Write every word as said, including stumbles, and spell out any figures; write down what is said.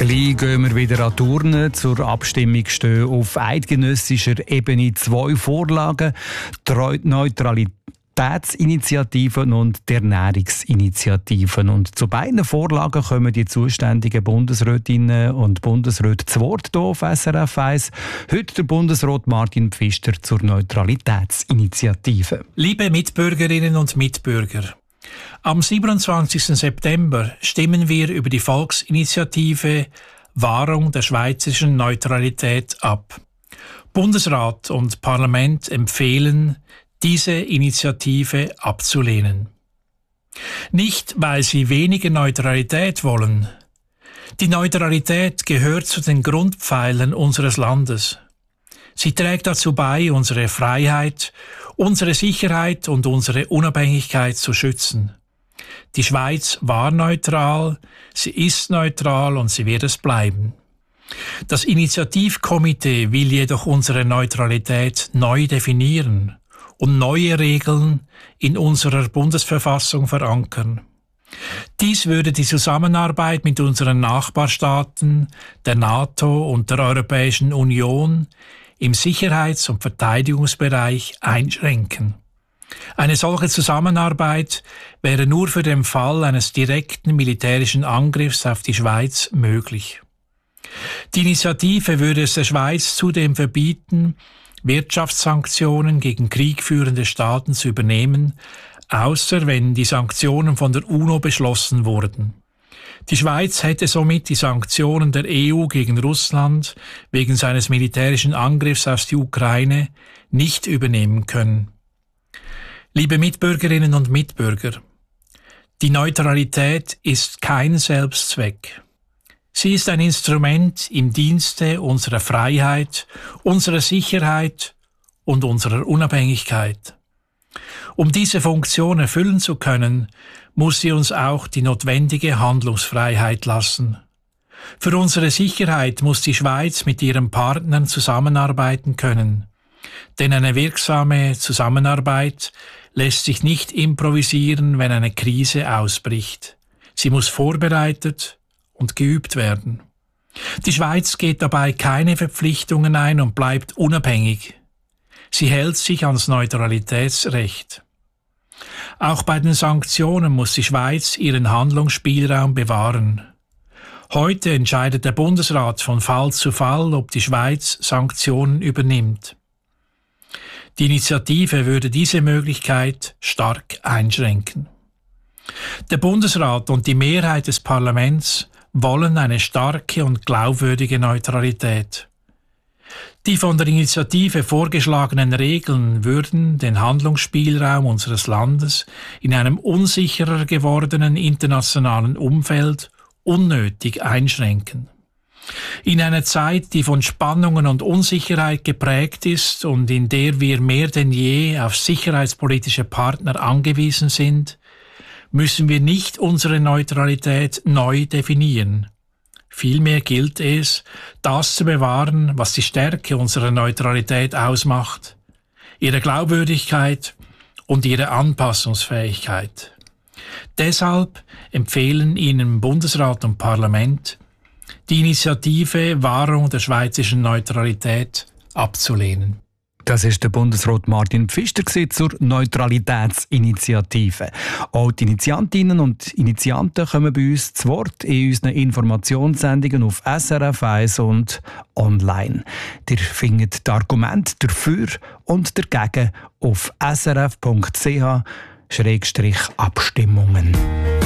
Gleich gehen wir wieder an die Urne. Zur Abstimmung stehen auf eidgenössischer Ebene zwei Vorlagen: die Neutralitätsinitiativen und die Ernährungsinitiativen. Und zu beiden Vorlagen kommen die zuständigen Bundesrätinnen und Bundesräte zu Wort hier auf S R F eins. Heute der Bundesrat Martin Pfister zur Neutralitätsinitiative. Liebe Mitbürgerinnen und Mitbürger, am siebenundzwanzigsten September stimmen wir über die Volksinitiative Wahrung der schweizerischen Neutralität ab. Bundesrat und Parlament empfehlen, diese Initiative abzulehnen. Nicht, weil sie weniger Neutralität wollen. Die Neutralität gehört zu den Grundpfeilern unseres Landes. Sie trägt dazu bei, unsere Freiheit, unsere Sicherheit und unsere Unabhängigkeit zu schützen. Die Schweiz war neutral, sie ist neutral und sie wird es bleiben. Das Initiativkomitee will jedoch unsere Neutralität neu definieren und neue Regeln in unserer Bundesverfassung verankern. Dies würde die Zusammenarbeit mit unseren Nachbarstaaten, der NATO und der Europäischen Union im Sicherheits- und Verteidigungsbereich einschränken. Eine solche Zusammenarbeit wäre nur für den Fall eines direkten militärischen Angriffs auf die Schweiz möglich. Die Initiative würde es der Schweiz zudem verbieten, Wirtschaftssanktionen gegen kriegführende Staaten zu übernehmen, außer wenn die Sanktionen von der UNO beschlossen wurden. Die Schweiz hätte somit die Sanktionen der E U gegen Russland wegen seines militärischen Angriffs auf die Ukraine nicht übernehmen können. Liebe Mitbürgerinnen und Mitbürger, die Neutralität ist kein Selbstzweck. Sie ist ein Instrument im Dienste unserer Freiheit, unserer Sicherheit und unserer Unabhängigkeit. Um diese Funktion erfüllen zu können, muss sie uns auch die notwendige Handlungsfreiheit lassen. Für unsere Sicherheit muss die Schweiz mit ihren Partnern zusammenarbeiten können. Denn eine wirksame Zusammenarbeit lässt sich nicht improvisieren, wenn eine Krise ausbricht. Sie muss vorbereitet und geübt werden. Die Schweiz geht dabei keine Verpflichtungen ein und bleibt unabhängig. Sie hält sich ans Neutralitätsrecht. Auch bei den Sanktionen muss die Schweiz ihren Handlungsspielraum bewahren. Heute entscheidet der Bundesrat von Fall zu Fall, ob die Schweiz Sanktionen übernimmt. Die Initiative würde diese Möglichkeit stark einschränken. Der Bundesrat und die Mehrheit des Parlaments wollen eine starke und glaubwürdige Neutralität. Die von der Initiative vorgeschlagenen Regeln würden den Handlungsspielraum unseres Landes in einem unsicherer gewordenen internationalen Umfeld unnötig einschränken. In einer Zeit, die von Spannungen und Unsicherheit geprägt ist und in der wir mehr denn je auf sicherheitspolitische Partner angewiesen sind, müssen wir nicht unsere Neutralität neu definieren. Vielmehr gilt es, das zu bewahren, was die Stärke unserer Neutralität ausmacht, ihre Glaubwürdigkeit und ihre Anpassungsfähigkeit. Deshalb empfehlen Ihnen Bundesrat und Parlament, die Initiative Wahrung der schweizerischen Neutralität abzulehnen. Das ist der Bundesrat Martin Pfister zur Neutralitätsinitiative. Auch die Initiantinnen und Initianten kommen bei uns zu Wort in unseren Informationssendungen auf S R F eins und online. Ihr findet die Argumente dafür und dagegen auf s r f punkt c h Schrägstrich Abstimmungen.